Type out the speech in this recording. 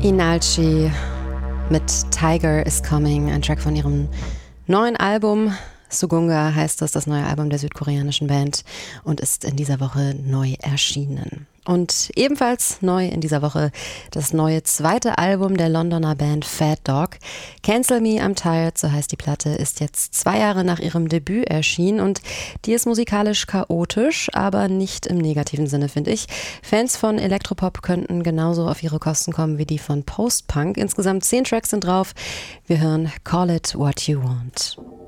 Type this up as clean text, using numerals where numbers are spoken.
Inalchi mit Tiger is Coming, ein Track von ihrem neuen Album. Sugunga heißt das neue Album der südkoreanischen Band und ist in dieser Woche neu erschienen. Und ebenfalls neu in dieser Woche das neue zweite Album der Londoner Band Fat Dog. Cancel Me, I'm Tired, so heißt die Platte, ist jetzt 2 Jahre nach ihrem Debüt erschienen und die ist musikalisch chaotisch, aber nicht im negativen Sinne, finde ich. Fans von Elektropop könnten genauso auf ihre Kosten kommen wie die von Post-Punk. Insgesamt 10 Tracks sind drauf. Wir hören Call It What You Want.